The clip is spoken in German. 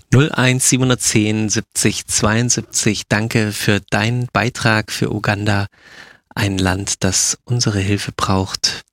01 710 70 72. Danke für deinen Beitrag für Uganda. Ein Land, das unsere Hilfe braucht.